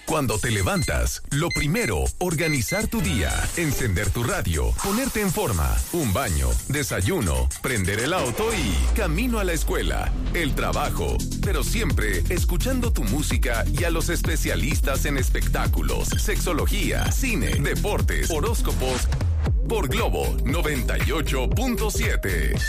Cuando te levantas, lo primero, organizar tu día, encender tu radio, ponerte en forma, un baño, desayuno, prender el auto y camino a la escuela, el trabajo, pero siempre escuchando tu música y a los especialistas en espectáculos, sexología, cine, deportes, horóscopos, por Globo 98.7.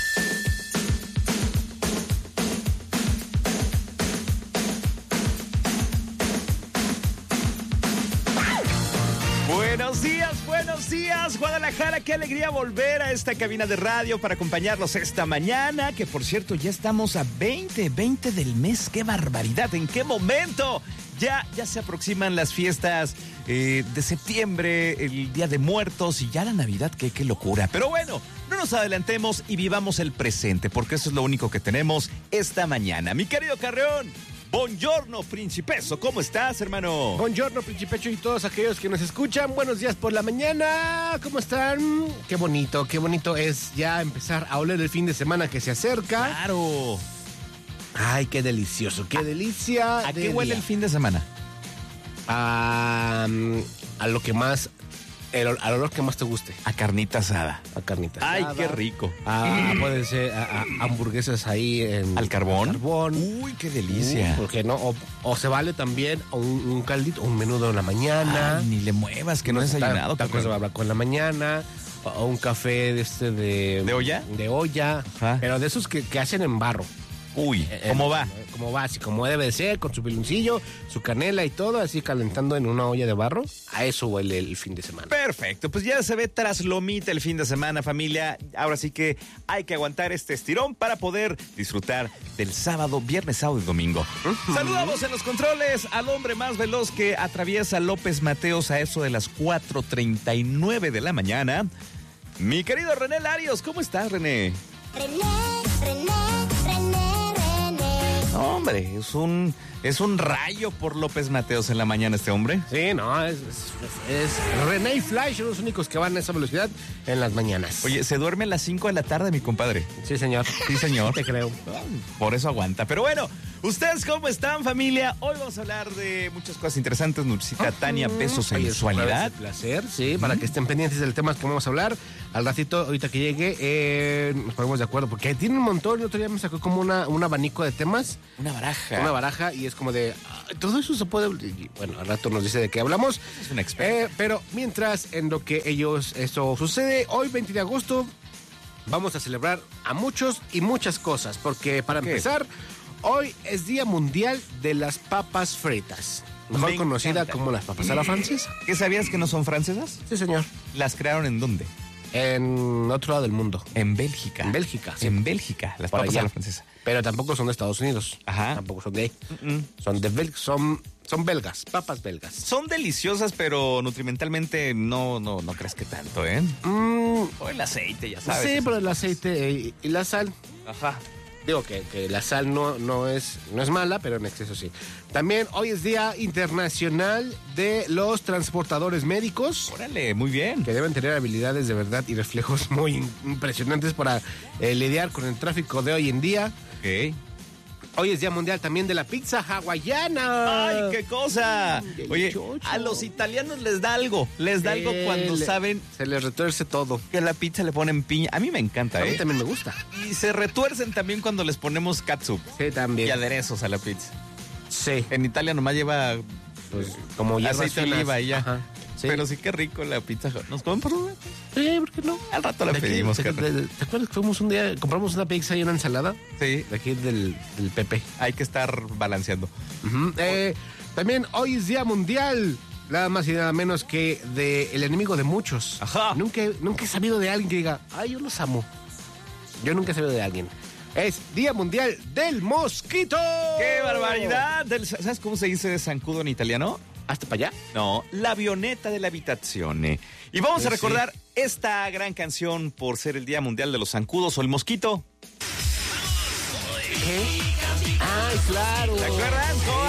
Buenos días, Guadalajara. Qué alegría volver a esta cabina de radio para acompañarlos esta mañana, que por cierto ya estamos a 20 del mes. ¡Qué barbaridad! ¿En qué momento? Ya se aproximan las fiestas de septiembre, el Día de Muertos y ya la Navidad. ¡Qué locura! Pero bueno, no nos adelantemos y vivamos el presente, porque eso es lo único que tenemos esta mañana. Mi querido Carreón, buongiorno, Principeso, ¿cómo estás, hermano? Buongiorno, Principecho, y todos aquellos que nos escuchan, buenos días por la mañana, ¿cómo están? Qué bonito es ya empezar a oler el fin de semana que se acerca. ¡Claro! Ay, qué delicioso, qué delicia. ¿A qué huele el fin de semana? A lo que más, al olor que más te guste. A carnita asada. A carnita asada. ¡Ay, qué rico! Puede ser a hamburguesas ahí ¿Al carbón? Uy, qué delicia. ¿Por qué no? O se vale también un caldito, un menudo en la mañana. Ay, ni le muevas, que no es desayunado. Tacos de barbacoa en la mañana. O un café ¿De olla? De olla. Ajá. Pero de esos que hacen en barro. Uy, ¿cómo va? Como va, así como debe de ser, con su piloncillo, su canela y todo, así calentando en una olla de barro. A eso huele el fin de semana. Perfecto, pues ya se ve traslomita el fin de semana, familia. Ahora sí que hay que aguantar este estirón para poder disfrutar del sábado, viernes, sábado y domingo. Saludamos en los controles al hombre más veloz que atraviesa López Mateos a eso de las 4:39 de la mañana. Mi querido René Larios, ¿cómo estás, René? René. Hombre, es un rayo por López Mateos en la mañana este hombre. Sí, no, es René y Flash son los únicos que van a esa velocidad en las mañanas. Oye, se duerme a las 5 de la tarde, mi compadre. Sí, señor. Sí, señor. Te creo. Por eso aguanta. Pero bueno, ¿ustedes cómo están, familia? Hoy vamos a hablar de muchas cosas interesantes. Nutricita Tania, besos, sensualidad. Un placer, sí, para que estén pendientes del tema que vamos a hablar. Al ratito, ahorita que llegue, nos ponemos de acuerdo, porque tiene un montón. El otro día me sacó como un abanico de temas. Una baraja. Una baraja, y es como de, todo eso se puede. Y bueno, al rato nos dice de qué hablamos. Es un experto. Pero mientras, en lo que eso sucede, hoy 20 de agosto, vamos a celebrar a muchos y muchas cosas, porque para empezar, hoy es Día Mundial de las Papas Fritas, mejor conocida como las papas a la francesa. ¿Qué sabías que no son francesas? Sí, señor. ¿Las crearon en dónde? En otro lado del mundo. En Bélgica. En Bélgica, sí. En Bélgica, las Por papas allá. a la francesa. Pero tampoco son de Estados Unidos. Ajá. Tampoco son de ahí. Son de son belgas, papas belgas. Son deliciosas, pero nutrimentalmente no crees que tanto, ¿eh? O el aceite, ya sabes. Sí, pero el aceite y la sal. Ajá. Digo que la sal no es mala, pero en exceso sí. También hoy es Día Internacional de los Transportadores Médicos. Órale, muy bien. Que deben tener habilidades de verdad y reflejos muy impresionantes para lidiar con el tráfico de hoy en día. Ok. Hoy es Día Mundial también de la pizza hawaiana. ¡Ay, qué cosa! Oye, a los italianos les da algo. Les da algo cuando saben se les retuerce todo. que a la pizza le ponen piña. A mí me encanta, A mí también me gusta. Y se retuercen también cuando les ponemos catsup Sí, también. y aderezos a la pizza. Sí. En Italia nomás lleva Pues como ya aceite de oliva y ya. Ajá. Sí. Pero sí que rico la pizza. ¿Nos comen por una? Sí, ¿por qué no? Al rato la De aquí, pedimos. ¿Te acuerdas que fuimos un día, compramos una pizza y una ensalada? Sí, De aquí del Pepe. hay que estar balanceando. También hoy es Día Mundial, nada más y nada menos que de el enemigo de muchos. Ajá. Nunca he sabido de alguien que diga, ay, yo los amo. Yo nunca he sabido de alguien. Es Día Mundial del Mosquito. ¡Qué barbaridad! ¿Sabes cómo se dice de zancudo en italiano? ¿Hasta para allá? No, la avioneta de la habitazione. Y vamos a recordar esta gran canción por ser el Día Mundial de los Zancudos o el Mosquito. ¿Qué? ¡Ay, claro! ¿Te acuerdas?